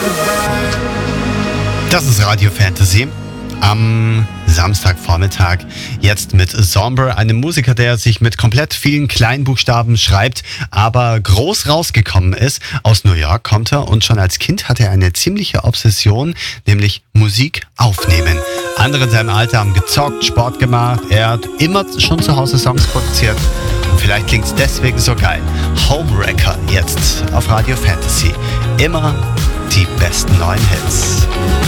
Das ist Radio Fantasy am Samstagvormittag. Jetzt mit Sombre, einem Musiker, der sich mit komplett vielen Kleinbuchstaben schreibt, aber groß rausgekommen ist. Aus New York kommt er und schon als Kind hatte er eine ziemliche Obsession, nämlich Musik aufnehmen. Andere in seinem Alter haben gezockt, Sport gemacht. Er hat immer schon zu Hause Songs produziert. Und vielleicht klingt es deswegen so geil. Homewrecker jetzt auf Radio Fantasy. Immer die besten neuen Hits.